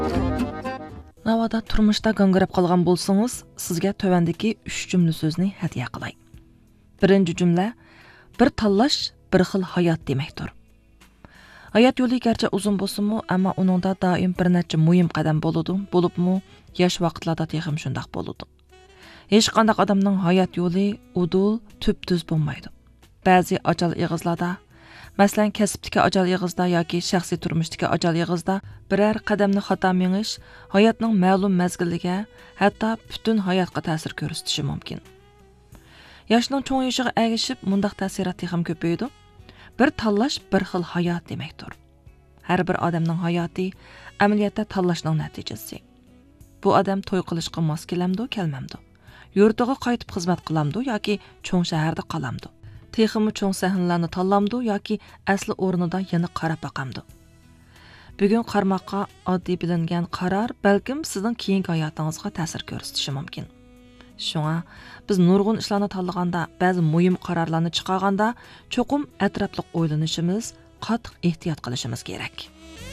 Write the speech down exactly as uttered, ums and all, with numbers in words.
Navada turmuşda gangirab qolgan bo'lsangiz, sizga tövəndəki üç cümlə sözünü hədiyyə qılay. Birinci cümlə, bir tanlash, bir xil hayot deməkdir. Hayat yo'li garchi uzun bo'lsa-mu, ammo uningda doim bir necha muhim qadam bo'ladi, bo'libmi, yosh vaqtlarda texim shundaq bo'ladi. Hech qanday odamning hayot yo'li udul, tüp-tüz bo'lmaydi. Ba'zi ajal ig'izlarda, masalan, kasbdagi ajal ig'izda yoki shaxsiy turmushdagi ajal ig'izda biror qadamni xato menish hayotning ma'lum mazgiliga, hatto butun hayotga ta'sir ko'rsatishi mumkin. Yoshning cho'ng yoshiga ergishib, mundaq ta'sirot texim ko'paydi. Bir tanlash, bir xil hayot deməkdir. Har bir odamning hayoti amaliyotda tanlashning natijasi. Bu odam to'y qilishga mos kelamdi, kelmamdi. Yurtiga qaytib xizmat qilamdi yoki cho'ng shaharda qolamdi. Teximi cho'ng sahnlarni tanlamdi yoki asli o'rnida yana qarab baqamdi. Bugun qarmoqqa oddiy bilingan qaror balkim sizning keyingi hayotingizga ta'sir ko'rsatishi mumkin. Shunga biz nurg'un ishlarni tanlaganda, ba'zi muhim qarorlarni chiqarganda cho'qim atrofliq o'ylanishimiz, qattiq ehtiyot qilishimiz kerak.